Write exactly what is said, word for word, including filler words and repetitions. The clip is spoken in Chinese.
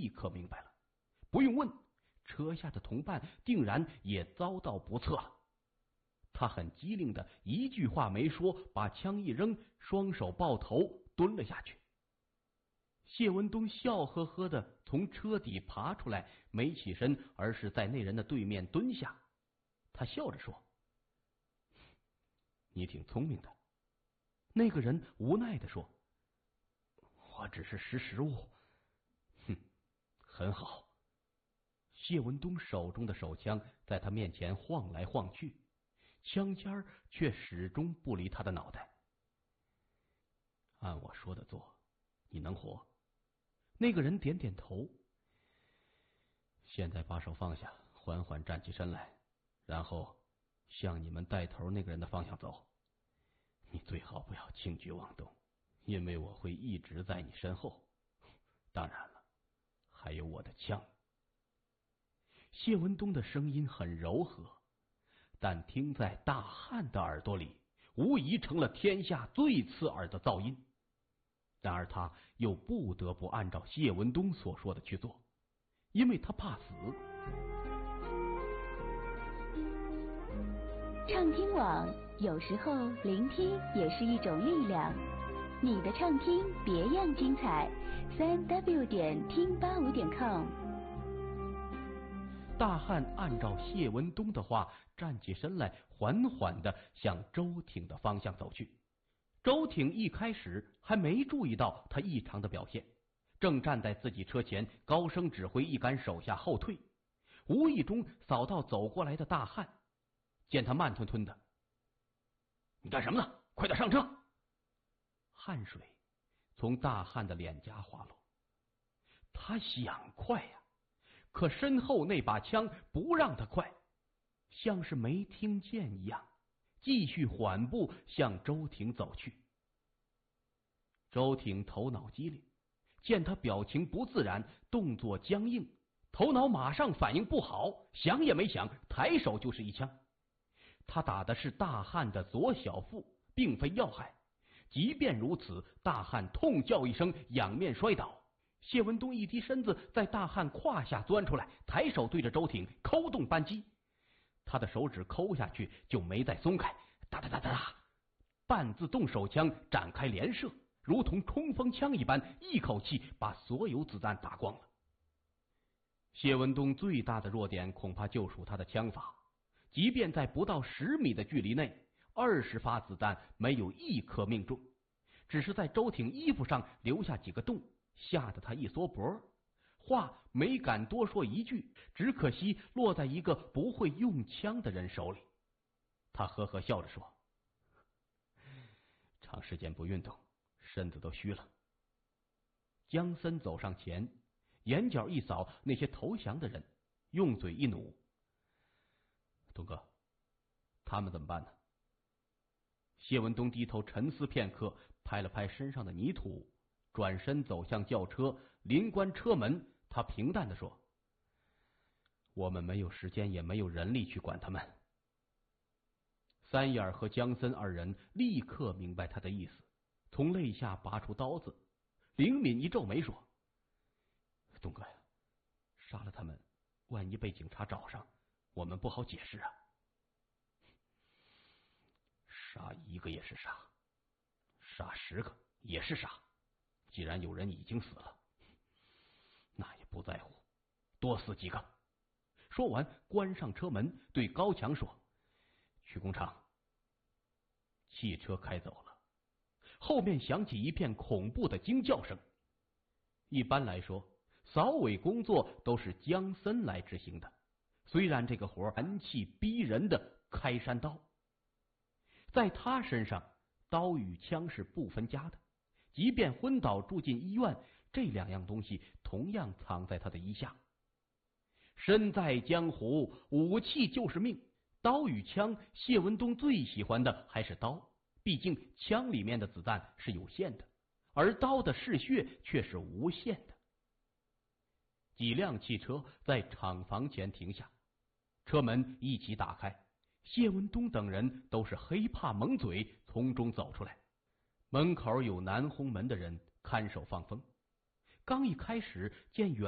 立刻明白了，不用问，车下的同伴定然也遭到不测了。他很机灵的一句话没说，把枪一扔，双手抱头蹲了下去。谢文东笑呵呵的从车底爬出来，没起身，而是在那人的对面蹲下。他笑着说：“你挺聪明的。”那个人无奈的说：“我只是识时务。”哼，很好。谢文东手中的手枪在他面前晃来晃去，枪尖却始终不离他的脑袋。按我说的做，你能活。那个人点点头。现在把手放下，缓缓站起身来，然后向你们带头那个人的方向走。你最好不要轻举妄动，因为我会一直在你身后。当然了，还有我的枪。谢文东的声音很柔和，但听在大汉的耳朵里，无疑成了天下最刺耳的噪音。然而他又不得不按照谢文东所说的去做，因为他怕死。 畅听网，有时候聆听也是一种力量。你的畅听别样精彩，三 w 点听八五点 com。 大汉按照谢文东的话站起身来，缓缓地向周挺的方向走去。周挺一开始还没注意到他异常的表现，正站在自己车前高声指挥一干手下后退，无意中扫到走过来的大汉，见他慢吞吞的：“你干什么呢？快点上车！”汗水从大汉的脸颊滑落，他想快呀、啊，可身后那把枪不让他快，像是没听见一样，继续缓步向周挺走去。周挺头脑机灵，见他表情不自然，动作僵硬，头脑马上反应不好，想也没想，抬手就是一枪。他打的是大汉的左小腹，并非要害。即便如此，大汉痛叫一声，仰面摔倒。谢文东一低身子，在大汉胯下钻出来，抬手对着周挺扣动扳机。他的手指抠下去就没再松开，哒哒哒哒哒，半自动手枪展开连射，如同冲锋枪一般，一口气把所有子弹打光了。谢文东最大的弱点恐怕就属他的枪法，即便在不到十米的距离内，二十发子弹没有一颗命中，只是在周挺衣服上留下几个洞，吓得他一缩脖，话没敢多说一句，只可惜落在一个不会用枪的人手里。他呵呵笑着说：“长时间不运动，身子都虚了。”江森走上前，眼角一扫那些投降的人，用嘴一努：“东哥，他们怎么办呢？”谢文东低头沉思片刻，拍了拍身上的泥土，转身走向轿车，临关车门，他平淡地说：“我们没有时间，也没有人力去管他们。”三眼和江森二人立刻明白他的意思，从肋下拔出刀子，灵敏一皱眉说：“东哥呀，杀了他们，万一被警察找上，我们不好解释啊。”杀一个也是杀，杀十个也是杀。既然有人已经死了，那也不在乎，多死几个。说完，关上车门，对高强说：“去工厂。”汽车开走了，后面响起一片恐怖的惊叫声。一般来说，扫尾工作都是江森来执行的，虽然这个活寒气逼人的开山刀，在他身上，刀与枪是不分家的，即便昏倒住进医院，这两样东西同样藏在他的衣下。身在江湖，武器就是命，刀与枪，谢文东最喜欢的还是刀，毕竟枪里面的子弹是有限的，而刀的嗜血却是无限的。几辆汽车在厂房前停下，车门一起打开，谢文东等人都是黑怕蒙嘴从中走出来。门口有南红门的人看守放风，刚一开始见远